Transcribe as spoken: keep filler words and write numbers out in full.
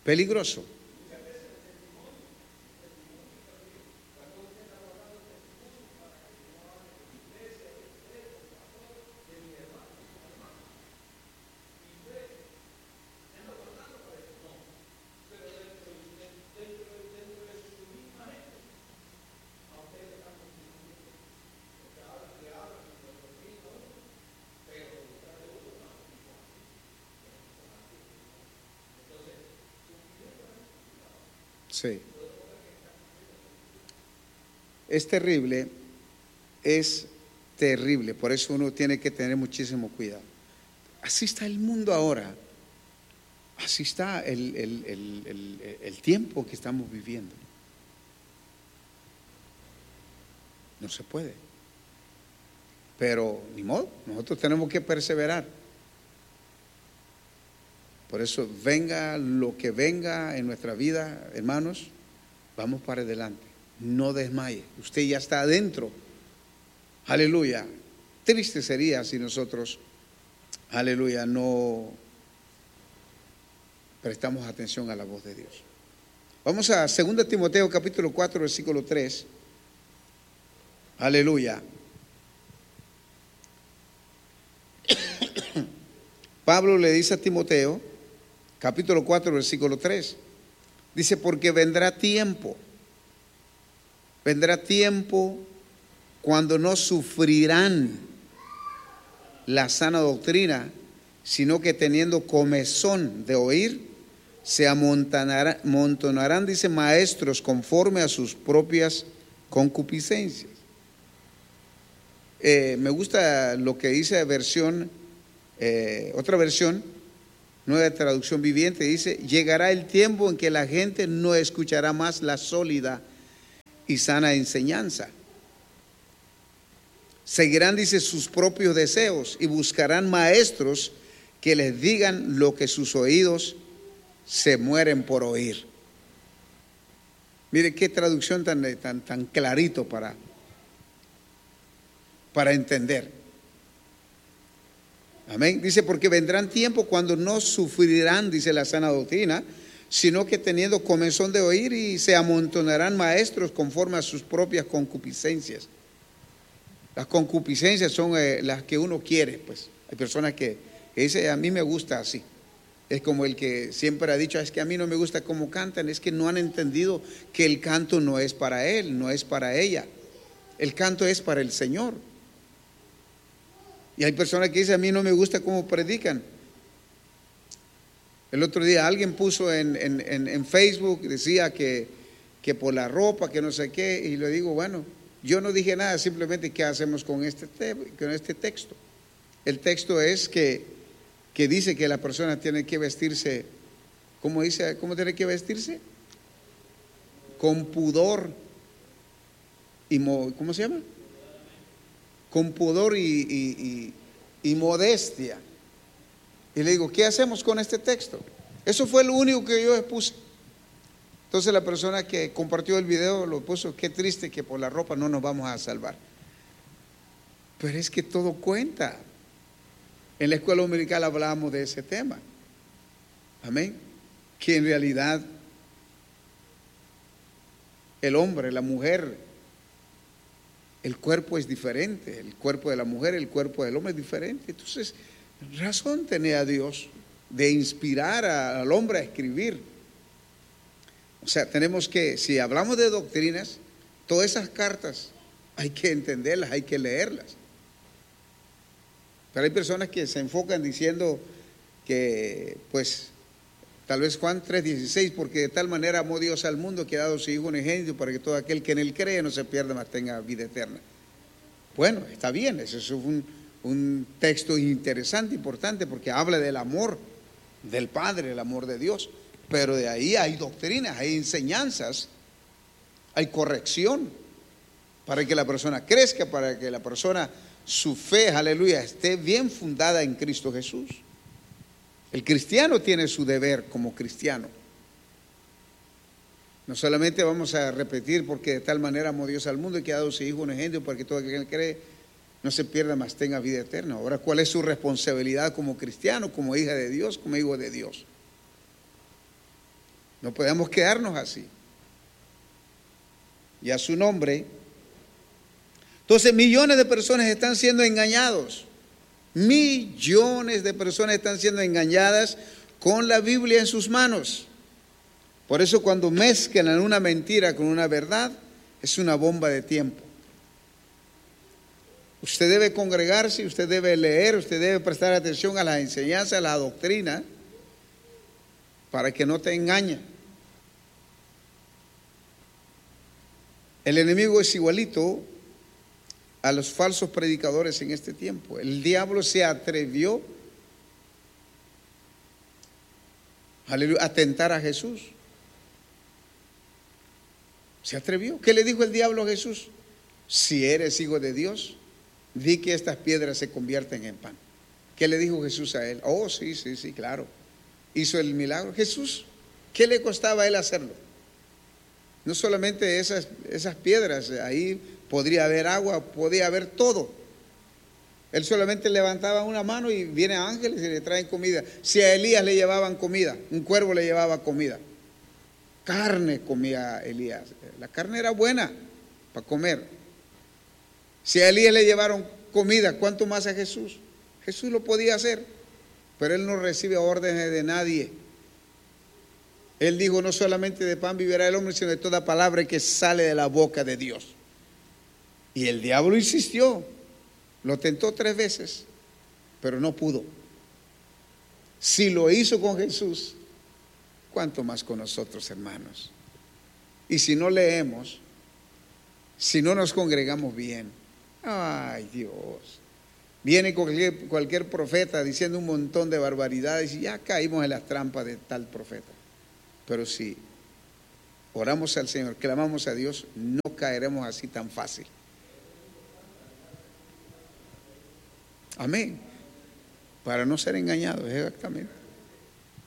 Peligroso. Sí. Es terrible, es terrible, por eso uno tiene que tener muchísimo cuidado. Así está el mundo ahora, así está el, el, el, el, el tiempo que estamos viviendo. No se puede, pero ni modo, nosotros tenemos que perseverar. Por eso, venga lo que venga en nuestra vida, hermanos, vamos para adelante. No desmaye. Usted ya está adentro. Aleluya. Triste sería si nosotros, aleluya, no prestamos atención a la voz de Dios. Vamos a segunda Timoteo capítulo cuatro, versículo tres. Aleluya. Pablo le dice a Timoteo, capítulo cuatro, versículo tres, dice: porque vendrá tiempo, vendrá tiempo cuando no sufrirán la sana doctrina, sino que teniendo comezón de oír, se amontonarán, amontonarán, dice, maestros conforme a sus propias concupiscencias. Eh, me gusta lo que dice versión, eh, otra versión, Nueva Traducción Viviente, dice: llegará el tiempo en que la gente no escuchará más la sólida y sana enseñanza. Seguirán, dice, sus propios deseos y buscarán maestros que les digan lo que sus oídos se mueren por oír. Mire qué traducción tan, tan, tan clarito para, para entender. Amén. Dice: porque vendrán tiempos cuando no sufrirán, dice, la sana doctrina, sino que teniendo comezón de oír, y se amontonarán maestros conforme a sus propias concupiscencias. Las concupiscencias son eh, las que uno quiere, pues. Hay personas que, que dicen: a mí me gusta así. Es como el que siempre ha dicho: es que a mí no me gusta cómo cantan. Es que no han entendido que el canto no es para él, no es para ella. El canto es para el Señor. Y hay personas que dicen: a mí no me gusta cómo predican. El otro día alguien puso en, en, en, en Facebook, decía que, que por la ropa, que no sé qué, y le digo: bueno, yo no dije nada, simplemente ¿qué hacemos con este, te, con este texto? El texto es que, que dice que la persona tiene que vestirse, ¿cómo dice? ¿Cómo tiene que vestirse? Con pudor y, ¿cómo se llama? Con pudor y, y, y, y modestia. Y le digo: ¿qué hacemos con este texto? Eso fue lo único que yo puse. Entonces la persona que compartió el video lo puso: qué triste que por la ropa no nos vamos a salvar. Pero es que todo cuenta. En la escuela dominical hablábamos de ese tema. Amén. Que en realidad el hombre, la mujer, el cuerpo es diferente. El cuerpo de la mujer, el cuerpo del hombre es diferente. Entonces, razón tenía Dios de inspirar al hombre a escribir. O sea, tenemos que, si hablamos de doctrinas, todas esas cartas hay que entenderlas, hay que leerlas. Pero hay personas que se enfocan diciendo que, pues, tal vez Juan tres dieciséis, porque de tal manera amó Dios al mundo que ha dado su Hijo unigénito para que todo aquel que en él cree no se pierda, mas tenga vida eterna. Bueno, está bien, eso es un, un texto interesante, importante, porque habla del amor del Padre, el amor de Dios. Pero de ahí hay doctrinas, hay enseñanzas, hay corrección para que la persona crezca, para que la persona, su fe, aleluya, esté bien fundada en Cristo Jesús. El cristiano tiene su deber como cristiano. No solamente vamos a repetir porque de tal manera amó Dios al mundo y que ha dado su Hijo un ejemplo para que todo aquel que cree no se pierda, mas tenga vida eterna. Ahora, ¿cuál es su responsabilidad como cristiano, como hija de Dios, como hijo de Dios? No podemos quedarnos así. Y a su nombre. Entonces, millones de personas están siendo engañados. Millones de personas están siendo engañadas con la Biblia en sus manos. Por eso cuando mezclan una mentira con una verdad, es una bomba de tiempo. Usted debe congregarse, usted debe leer, usted debe prestar atención a las enseñanzas, a la doctrina, para que no te engañe. El enemigo es igualito a los falsos predicadores en este tiempo. El diablo se atrevió aleluya, a tentar a Jesús. Se atrevió. ¿Qué le dijo el diablo a Jesús? Si eres hijo de Dios, di que estas piedras se convierten en pan. ¿Qué le dijo Jesús a él? Oh, sí, sí, sí, claro. Hizo el milagro. Jesús, ¿qué le costaba a él hacerlo? No solamente esas, esas piedras, ahí podría haber agua, podía haber todo. Él solamente levantaba una mano y vienen ángeles y le traen comida. Si a Elías le llevaban comida, un cuervo le llevaba comida. Carne comía Elías. La carne era buena para comer. Si a Elías le llevaron comida, ¿cuánto más a Jesús? Jesús lo podía hacer, pero él no recibe órdenes de nadie. Él dijo, no solamente de pan vivirá el hombre, sino de toda palabra que sale de la boca de Dios. Y el diablo insistió, lo tentó tres veces, pero no pudo. Si lo hizo con Jesús, ¿cuánto más con nosotros, hermanos? Y si no leemos, si no nos congregamos bien, ay Dios, viene cualquier, cualquier profeta diciendo un montón de barbaridades y ya caímos en las trampas de tal profeta. Pero si oramos al Señor, clamamos a Dios, no caeremos así tan fácil. Amén. Para no ser engañados, exactamente.